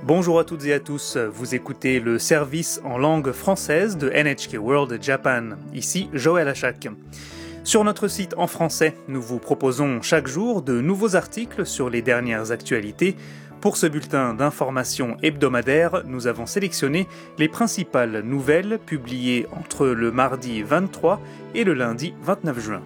Bonjour à toutes et à tous, vous écoutez le service en langue française de NHK World Japan. Ici Joël Achak. Sur notre site en français, nous vous proposons chaque jour de nouveaux articles sur les dernières actualités. Pour ce bulletin d'information hebdomadaire, nous avons sélectionné les principales nouvelles publiées entre le mardi 23 et le lundi 29 juin.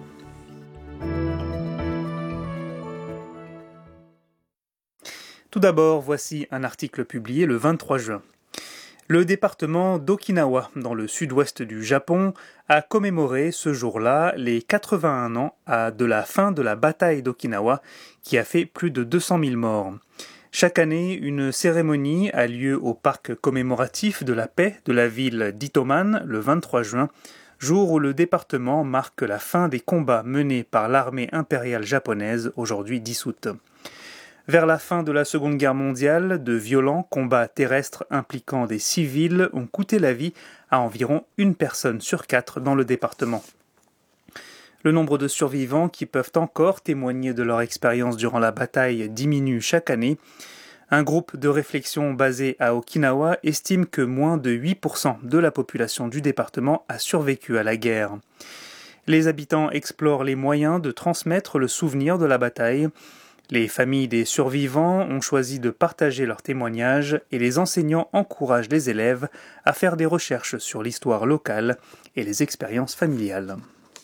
Tout d'abord, voici un article publié le 23 juin. Le département d'Okinawa, dans le sud-ouest du Japon, a commémoré ce jour-là les 81 ans de la fin de la bataille d'Okinawa, qui a fait plus de 200 000 morts. Chaque année, une cérémonie a lieu au parc commémoratif de la paix de la ville d'Itoman le 23 juin, jour où le département marque la fin des combats menés par l'armée impériale japonaise, aujourd'hui dissoute. Vers la fin de la Seconde Guerre mondiale, de violents combats terrestres impliquant des civils ont coûté la vie à environ 1 personne sur 4 dans le département. Le nombre de survivants qui peuvent encore témoigner de leur expérience durant la bataille diminue chaque année. Un groupe de réflexion basé à Okinawa estime que moins de 8% de la population du département a survécu à la guerre. Les habitants explorent les moyens de transmettre le souvenir de la bataille. Les familles des survivants ont choisi de partager leurs témoignages et les enseignants encouragent les élèves à faire des recherches sur l'histoire locale et les expériences familiales.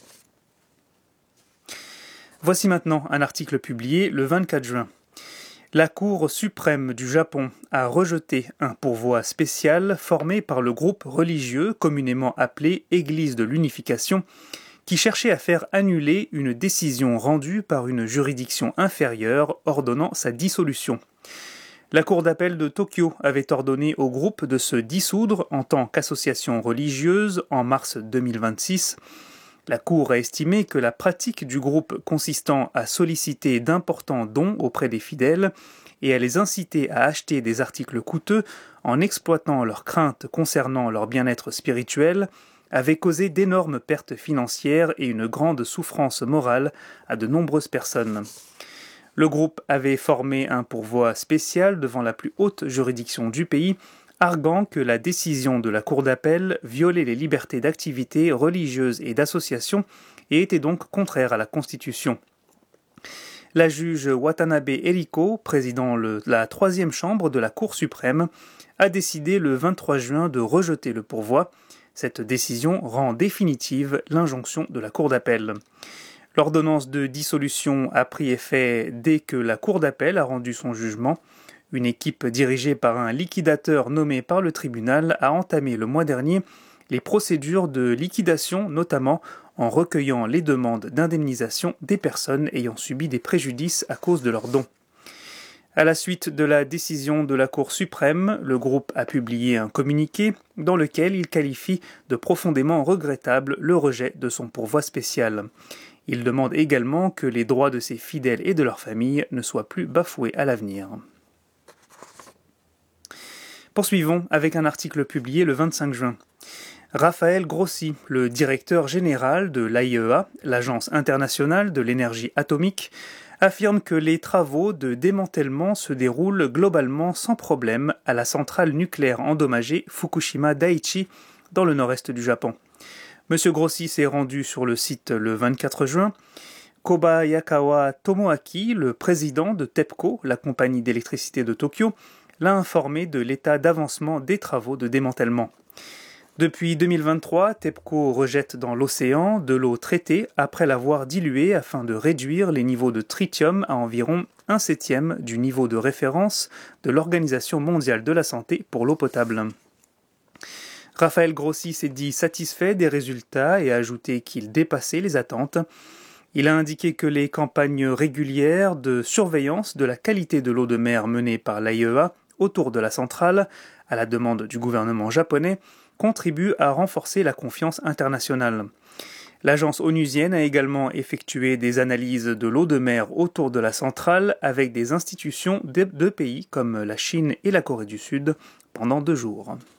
Voici maintenant un article publié le 24 juin. La Cour suprême du Japon a rejeté un pourvoi spécial formé par le groupe religieux communément appelé Église de l'Unification, qui cherchait à faire annuler une décision rendue par une juridiction inférieure ordonnant sa dissolution. La Cour d'appel de Tokyo avait ordonné au groupe de se dissoudre en tant qu'association religieuse en mars 2026. La Cour a estimé que la pratique du groupe consistant à solliciter d'importants dons auprès des fidèles et à les inciter à acheter des articles coûteux en exploitant leurs craintes concernant leur bien-être spirituel avait causé d'énormes pertes financières et une grande souffrance morale à de nombreuses personnes. Le groupe avait formé un pourvoi spécial devant la plus haute juridiction du pays, arguant que la décision de la Cour d'appel violait les libertés d'activité religieuse et d'association et était donc contraire à la Constitution. La juge Watanabe Eriko, président la 3e chambre de la Cour suprême, a décidé le 23 juin de rejeter le pourvoi. Cette décision rend définitive l'injonction de la Cour d'appel. L'ordonnance de dissolution a pris effet dès que la Cour d'appel a rendu son jugement. Une équipe dirigée par un liquidateur nommé par le tribunal a entamé le mois dernier les procédures de liquidation, notamment en recueillant les demandes d'indemnisation des personnes ayant subi des préjudices à cause de leurs dons. À la suite de la décision de la Cour suprême, le groupe a publié un communiqué dans lequel il qualifie de profondément regrettable le rejet de son pourvoi spécial. Il demande également que les droits de ses fidèles et de leurs familles ne soient plus bafoués à l'avenir. Poursuivons avec un article publié le 25 juin. Raphaël Grossi, le directeur général de l'AIEA, l'Agence internationale de l'énergie atomique, affirme que les travaux de démantèlement se déroulent globalement sans problème à la centrale nucléaire endommagée Fukushima Daiichi dans le nord-est du Japon. M. Grossi s'est rendu sur le site le 24 juin. Kobayakawa Tomoaki, le président de TEPCO, la compagnie d'électricité de Tokyo, l'a informé de l'état d'avancement des travaux de démantèlement. Depuis 2023, TEPCO rejette dans l'océan de l'eau traitée après l'avoir diluée afin de réduire les niveaux de tritium à environ 1/7 du niveau de référence de l'Organisation mondiale de la santé pour l'eau potable. Raphaël Grossi s'est dit satisfait des résultats et a ajouté qu'il dépassait les attentes. Il a indiqué que les campagnes régulières de surveillance de la qualité de l'eau de mer menées par l'AIEA autour de la centrale, à la demande du gouvernement japonais, contribue à renforcer la confiance internationale. L'agence onusienne a également effectué des analyses de l'eau de mer autour de la centrale avec des institutions de pays comme la Chine et la Corée du Sud pendant 2 jours.